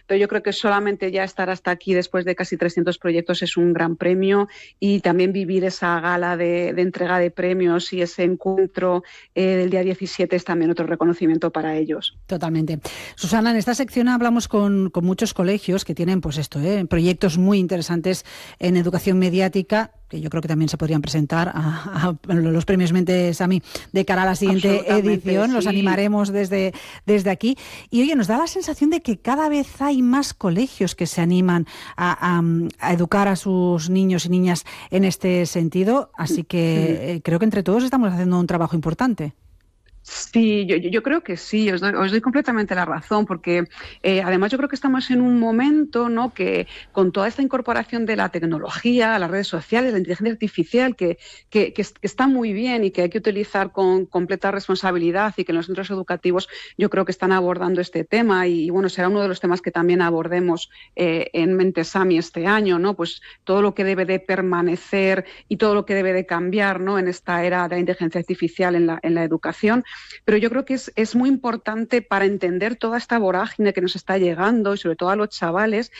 pero yo creo que solamente ya estar hasta aquí después de casi 300 proyectos es un gran premio, y también vivir esa gala de entrega de premios y ese encuentro del día 17 es también otro reconocimiento para ellos. Totalmente. Susana, en esta sección hablamos con muchos colegios que tienen pues proyectos muy interesantes en educación mediática, que yo creo que también se podrían presentar a los premios Mentes a mí de cara a la siguiente edición. Sí. Los animaremos desde aquí. Y oye, nos da la sensación de que cada vez hay más colegios que se animan a educar a sus niños y niñas en este sentido. Así que creo que entre todos estamos haciendo un trabajo importante. Sí, yo creo que sí, os doy completamente la razón, porque además yo creo que estamos en un momento, ¿no?, que con toda esta incorporación de la tecnología, las redes sociales, la inteligencia artificial, que está muy bien y que hay que utilizar con completa responsabilidad, y que en los centros educativos yo creo que están abordando este tema, y bueno, será uno de los temas que también abordemos en Mentes a mí este año, ¿no? Pues todo lo que debe de permanecer y todo lo que debe de cambiar, ¿no?, en esta era de la inteligencia artificial en la educación. Pero yo creo que es muy importante para entender toda esta vorágine que nos está llegando, y sobre todo a los chavales,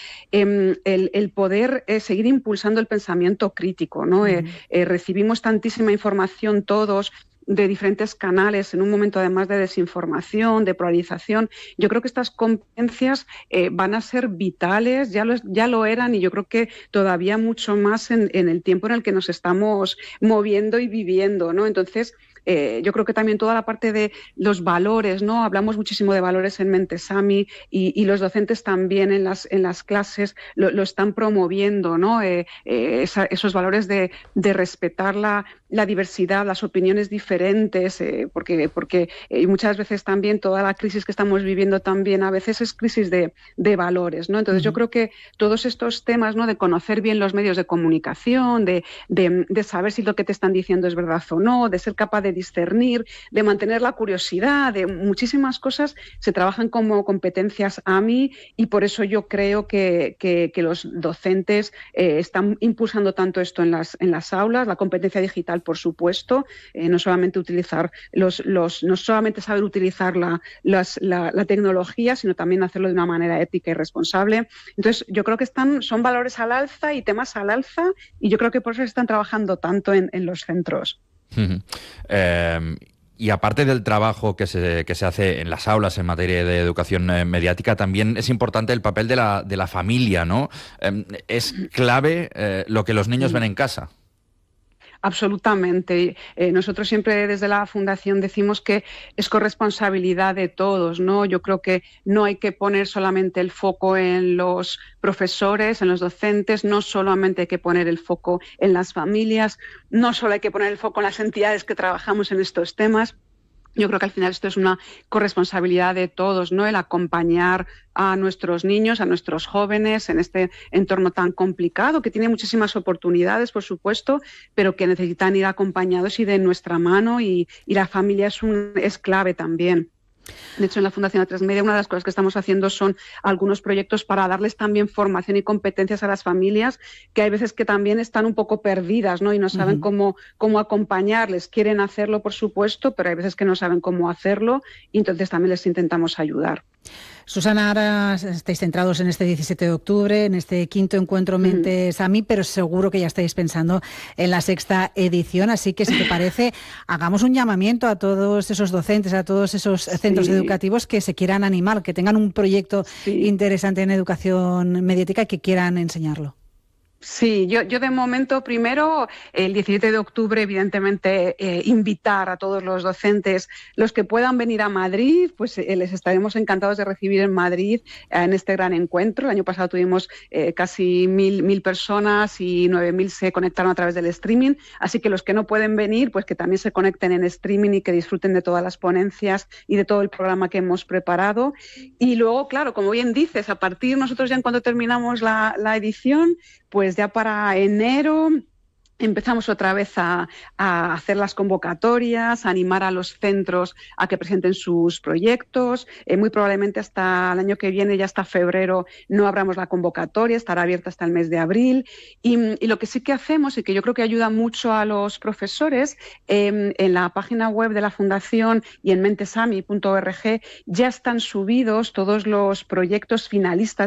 el poder seguir impulsando el pensamiento crítico, ¿no? Recibimos tantísima información todos de diferentes canales en un momento además de desinformación, de polarización. Yo creo que estas competencias van a ser vitales, ya lo eran, y yo creo que todavía mucho más en el tiempo en el que nos estamos moviendo y viviendo, ¿no? Entonces, yo creo que también toda la parte de los valores, ¿no? Hablamos muchísimo de valores en Mentes a mí, y los docentes también en las clases lo están promoviendo, ¿no? Esos valores de respetar la diversidad, las opiniones diferentes, porque muchas veces también toda la crisis que estamos viviendo también a veces es crisis de valores, ¿no? Entonces yo creo que todos estos temas, ¿no?, de conocer bien los medios de comunicación, de saber si lo que te están diciendo es verdad o no, de ser capaz de discernir, de mantener la curiosidad, de muchísimas cosas, se trabajan como competencias AMI, y por eso yo creo que los docentes están impulsando tanto esto en las aulas, la competencia digital, por supuesto, no solamente utilizar no solamente saber utilizar la tecnología, sino también hacerlo de una manera ética y responsable. Entonces, yo creo que son valores al alza y temas al alza, y yo creo que por eso se están trabajando tanto en los centros. Y aparte del trabajo que se hace en las aulas en materia de educación mediática, también es importante el papel de la familia, ¿no? Es clave lo que los niños ven en casa. Absolutamente. Nosotros siempre desde la Fundación decimos que es corresponsabilidad de todos, ¿no? Yo creo que no hay que poner solamente el foco en los profesores, en los docentes, no solamente hay que poner el foco en las familias, no solo hay que poner el foco en las entidades que trabajamos en estos temas. Yo creo que al final esto es una corresponsabilidad de todos, ¿no? El acompañar a nuestros niños, a nuestros jóvenes en este entorno tan complicado, que tiene muchísimas oportunidades, por supuesto, pero que necesitan ir acompañados y de nuestra mano, y la familia es clave también. De hecho, en la Fundación A3 Media, una de las cosas que estamos haciendo son algunos proyectos para darles también formación y competencias a las familias, que hay veces que también están un poco perdidas, ¿no? Y no saben cómo acompañarles. Quieren hacerlo, por supuesto, pero hay veces que no saben cómo hacerlo, y entonces también les intentamos ayudar. Susana, ahora estáis centrados en este 17 de octubre, en este quinto encuentro Mentes a mí, pero seguro que ya estáis pensando en la sexta edición, así que si te parece, hagamos un llamamiento a todos esos docentes, a todos esos centros educativos que se quieran animar, que tengan un proyecto interesante en educación mediática y que quieran enseñarlo. Sí, yo de momento, primero, el 17 de octubre, evidentemente, invitar a todos los docentes, los que puedan venir a Madrid, pues les estaremos encantados de recibir en Madrid en este gran encuentro. El año pasado tuvimos casi 1.000 personas y 9.000 se conectaron a través del streaming, así que los que no pueden venir, pues que también se conecten en streaming y que disfruten de todas las ponencias y de todo el programa que hemos preparado. Y luego, claro, como bien dices, a partir nosotros ya en cuanto terminamos la edición, pues ya para enero empezamos otra vez a hacer las convocatorias, a animar a los centros a que presenten sus proyectos. Muy probablemente hasta el año que viene, ya hasta febrero, no abramos la convocatoria, estará abierta hasta el mes de abril. Y lo que sí que hacemos, y que yo creo que ayuda mucho a los profesores, en la página web de la Fundación y en mentesami.org ya están subidos todos los proyectos finalistas